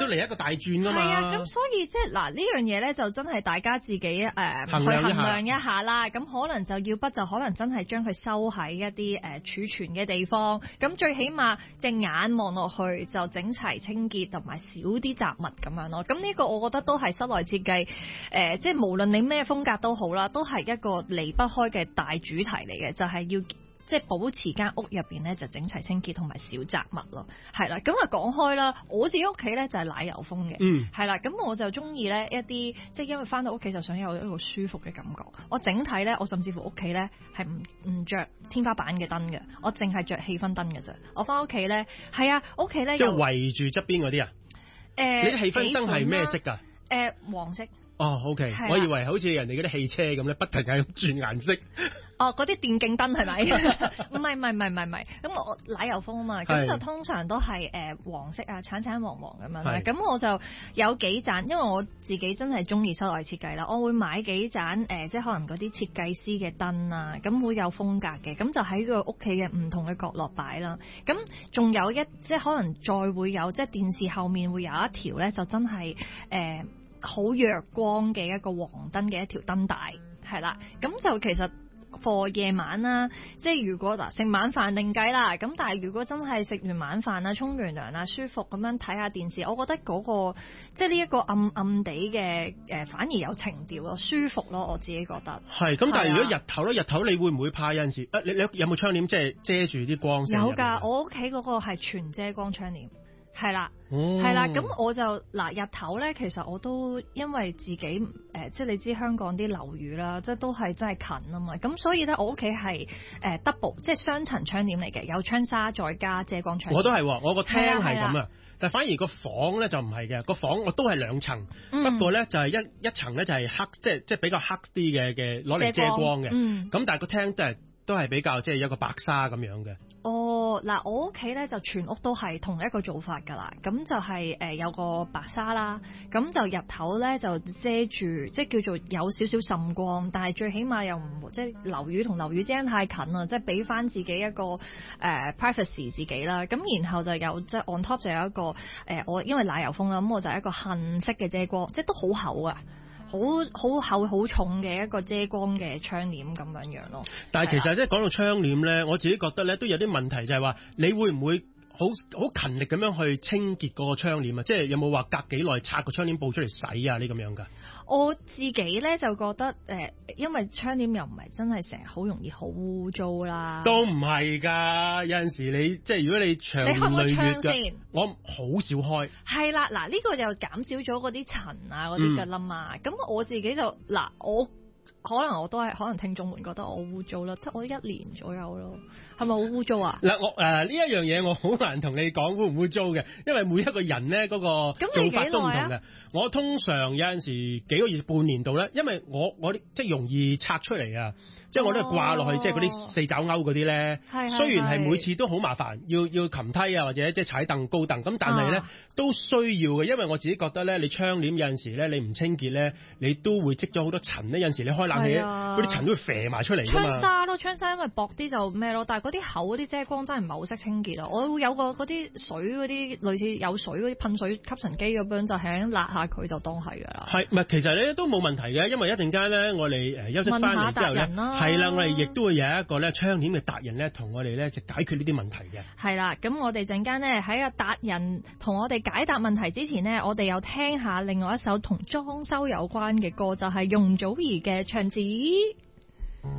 嚟一個大轉噶嘛。 係啊，咁所以即係嗱呢樣嘢咧，就真係大家自己去衡量一下啦。咁可能就要不就可能真係將佢收喺一啲儲存嘅地方。咁最起碼隻眼望落去就整齊清潔，同埋少啲雜物咁樣咯。咁呢個我覺得都係室內設計即係無論你咩風格都好啦，都係一個離不開嘅大主題嚟嘅，就係要即係保持間屋入邊咧就整齊清潔同埋少雜物咯。係啦，咁啊講開啦，我自己屋企咧就係奶油風嘅，係啦，咁我就中意咧一啲即係因為翻到屋企就想有一個舒服嘅感覺。我整體咧，我甚至乎屋企咧係唔着天花板嘅燈嘅，我淨係着氣氛燈嘅啫。我翻屋企咧係啊，屋企咧即係圍住側邊嗰啲啊。你啲氣氛燈係咩色㗎？ 黃色。 哦，OK，我以為好似人哋嗰啲汽車咁咧，不停喺度轉顏色。 哦，嗰啲電競燈係咪？唔係。咁我奶油風啊嘛，咁就通常都係黃色啊，橙黃咁樣啦。咁我就有幾盞，因為我自己真係中意室內設計啦，我會買幾盞即係可能嗰啲設計師嘅燈啊，咁會有風格嘅，咁就喺個屋企嘅唔同嘅角落擺啦。咁仲有即係可能再會有，即係電視後面會有一條咧，就真係好弱光嘅一個黃燈嘅一條燈帶，係啦，咁就其實課夜晚啦，即係如果嗱食晚飯定計啦，咁但係如果真係食完晚飯啦、沖完涼啦、舒服咁樣睇下電視，我覺得嗰個即係呢一個暗暗地嘅反而有情調咯，舒服咯，我自己覺得。係咁，但係如果日頭你會唔會怕有陣時你有冇窗簾即係遮住啲光線？有㗎，我屋企嗰個係全遮光窗簾。係啦，係啦，咁我就日頭咧，其實我都因為自己即係你知香港啲樓宇啦，即係都係真係近啊嘛，咁所以咧我屋企係double 即係雙層窗簾嚟嘅，有窗紗再加遮光窗簾。我都係，我個廳係咁啊，但係反而個房咧就唔係嘅，個房我都係兩層，不過咧就係一層咧就係黑，即係比較黑啲嘅攞嚟遮光嘅，咁但係個廳都係比較即係一個白紗咁樣嘅。哦，嗱，我屋企咧就全屋都係同一個做法㗎啦，咁就係有個白紗啦，咁就日頭咧就遮住，即係叫做有少少滲光，但係最起碼又唔即係樓宇同樓宇之間太近啦，即係俾翻自己一個privacy 自己啦，咁然後就有即係 on top 就有一個我因為奶油風啦，咁我就係一個杏色嘅遮光，即係都好厚啊。好厚好重嘅一個遮光嘅窗簾咁樣樣咯。但係其實即係講到窗簾咧，我自己覺得咧都有啲問題，就係話你會唔會好勤力咁樣去清潔嗰個窗簾啊？即係有冇話隔幾耐拆個窗簾布出嚟洗啊？呢咁樣㗎？我自己咧就覺得因為窗簾又唔係真係成日好容易好污糟啦。都唔係㗎，有陣時你即係如果你長年累月，你開唔開窗先？我好少開。係啦，嗱呢個就減少咗嗰啲塵啊嗰啲㗎啦嘛。咁我自己就我。可能我都係，可能聽眾們覺得我污糟啦，即係我1年左右咯，係咪好污糟啊？嗱，我呢一樣嘢我好難同你講污唔污糟嘅，因為每一個人咧嗰個做法都唔同嘅。我通常有陣時幾個月、半年度咧，因為我即係容易拆出嚟啊，即係我都係掛落去，即係嗰啲四爪鈎嗰啲咧。雖然係每次都好麻煩，要擒梯啊，或者即係踩凳高凳咁，但係咧都需要嘅，因為我自己覺得咧，你窗簾有陣時咧你唔清潔咧，你都會積咗好多塵咧，有陣時你開冷氣嗰啲塵都會飛埋出嚟㗎嘛。窗紗咯，窗紗因為薄啲就咩咯，但係嗰啲厚嗰啲遮光真係唔係好識清潔啊！我會有個嗰啲水嗰啲類似有水嗰啲噴水吸塵機咁樣，就係咁辣下佢就當係㗎啦。係唔係？其實咧都冇問題嘅，因為一陣間咧我哋休息翻嚟之後咧，係啦，我哋亦都會有一個咧窗簾嘅達人咧同我哋咧就解決呢啲問題嘅。係啦，咁我哋陣間咧喺個達人同我哋解答問題之前呢，我哋又聽下另外一首同裝修有關嘅歌，就係容祖兒嘅《牆紙》。